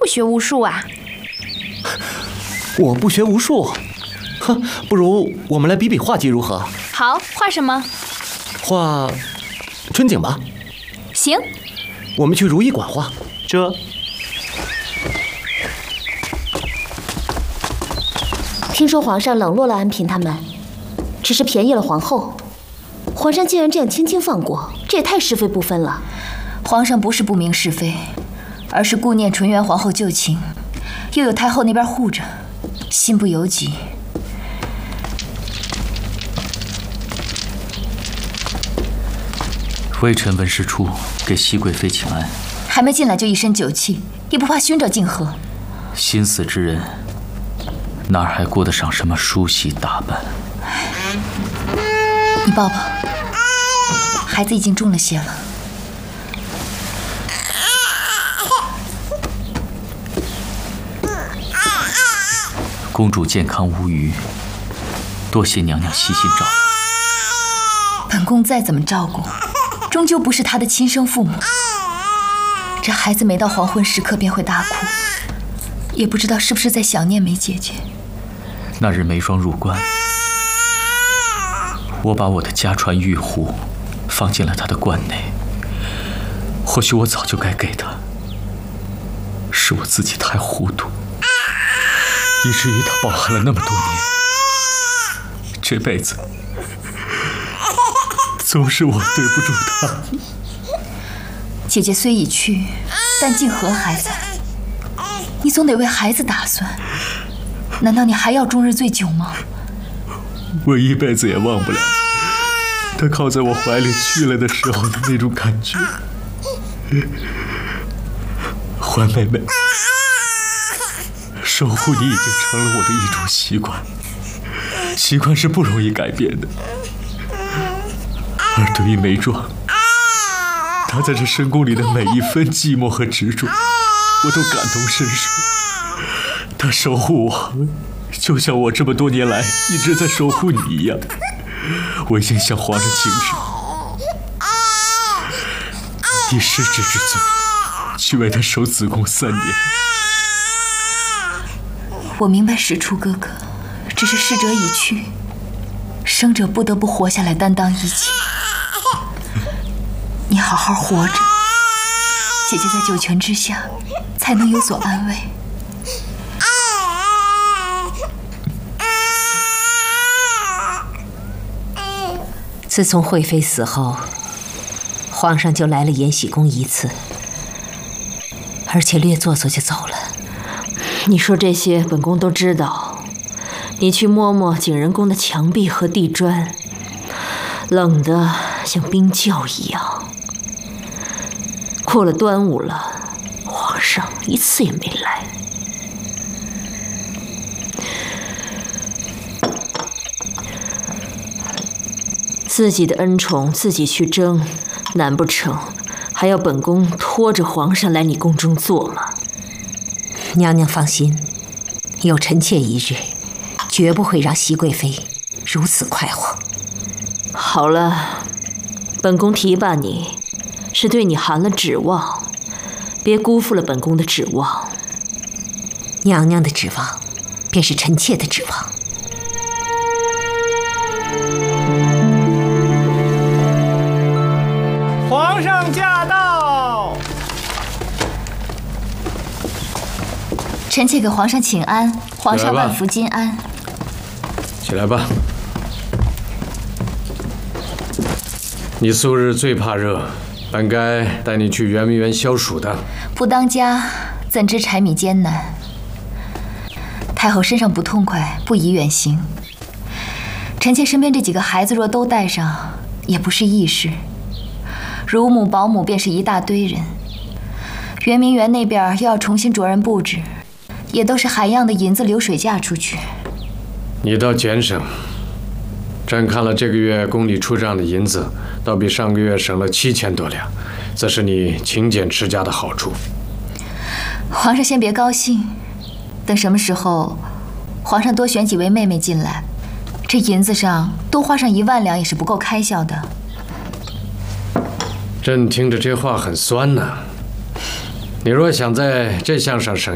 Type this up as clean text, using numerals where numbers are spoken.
学巫术啊？ 我不学无术，哼，不如我们来比比画技如何？ 好，画什么？ 画春景吧。 行， 我们去如意馆画。这。 听说皇上冷落了安嫔他们，只是便宜了皇后。皇上竟然这样轻轻放过，这也太是非不分了。 皇上不是不明是非，而是顾念纯元皇后旧情，又有太后那边护着，心不由己。 微臣闻事出，给熹贵妃请安。 还没进来就一身酒气，也不怕熏着静和。 心死之人，哪还顾得上什么梳洗打扮？ 你抱抱，孩子已经重了些了。 公主健康无虞，多谢娘娘细心照料。 本宫再怎么照顾，终究不是她的亲生父母。这孩子每到黄昏时刻便会大哭，也不知道是不是在想念梅姐姐。 那日梅庄入关，我把我的家传玉壶放进了她的棺内。或许我早就该给她，是我自己太糊涂，以至于她饱含了那么多年。这辈子总是我对不住她。 姐姐虽已去，但静和还在，你总得为孩子打算。难道你还要终日醉酒吗？ 我一辈子也忘不了她靠在我怀里去了的时候的那种感觉。欢妹妹，守护你已经成了我的一种习惯，习惯是不容易改变的。而对于梅庄，她在这深宫里的每一分寂寞和执着，我都感同身受。她守护我，就像我这么多年来一直在守护你一样。我已经向皇上请旨，以失职之罪去为她守子宫3年。 我明白史初哥哥，只是逝者已去，生者不得不活下来担当一切。你好好活着，姐姐在九泉之下才能有所安慰。 自从惠妃死后，皇上就来了延禧宫一次，而且略做做就走了。 你说这些，本宫都知道。你去摸摸景仁宫的墙壁和地砖，冷得像冰窖一样。过了端午了，皇上一次也没来。自己的恩宠自己去争，难不成还要本宫拖着皇上来你宫中坐吗？ 娘娘放心，有臣妾一日，绝不会让熹贵妃如此快活。 好了，本宫提拔你，是对你含了指望，别辜负了本宫的指望。 娘娘的指望，便是臣妾的指望。 皇上驾到！ 臣妾给皇上请安，皇上万福金安。 起来吧。你素日最怕热，本该带你去圆明园消暑的。 不当家，怎知柴米艰难？太后身上不痛快，不宜远行。臣妾身边这几个孩子若都带上，也不是易事。乳母、保姆便是一大堆人，圆明园那边又要重新着人布置，也都是海样的银子流水嫁出去。 你倒俭省，朕看了这个月宫里出账的银子，倒比上个月省了7000多两，这是你勤俭持家的好处。 皇上先别高兴，等什么时候，皇上多选几位妹妹进来，这银子上多花上1万两也是不够开销的。 朕听着这话很酸呐。你若想在这项上省